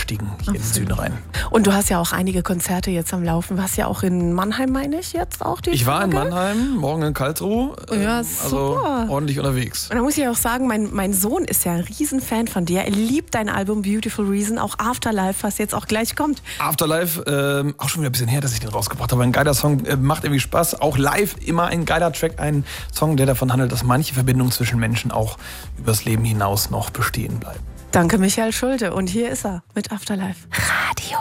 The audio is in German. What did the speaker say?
aufgestiegen hier in den Süden rein. Und du hast ja auch einige Konzerte jetzt am Laufen. Warst ja auch in Mannheim, meine ich, jetzt auch die Ich war in Tage? Mannheim, morgen in Karlsruhe. Ja, also super. ordentlich unterwegs. Und da muss ich auch sagen, mein Sohn ist ja ein Riesenfan von dir. Er liebt dein Album Beautiful Reason, auch Afterlife, was jetzt auch gleich kommt. Afterlife, auch schon wieder ein bisschen her, dass ich den rausgebracht habe. Ein geiler Song, macht irgendwie Spaß. Auch live immer ein geiler Track, ein Song, der davon handelt, dass manche Verbindungen zwischen Menschen auch übers Leben hinaus noch bestehen bleiben. Danke, Michael Schulte. Und hier ist er mit Afterlife.